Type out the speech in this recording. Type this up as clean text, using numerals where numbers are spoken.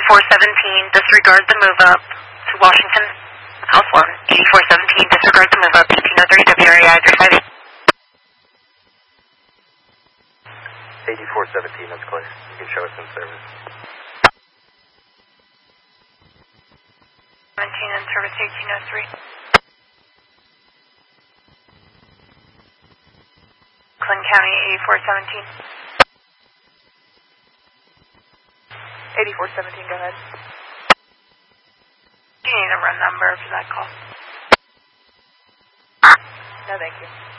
8417, disregard the move up to Washington, House 1. 8417, disregard the move up, 1803 WRAI 358. 8417, that's close. You can show us in service. 17 in service, 1803. Clinton County, 8417. 8417, go ahead. Do you need a run number for that call? No, thank you.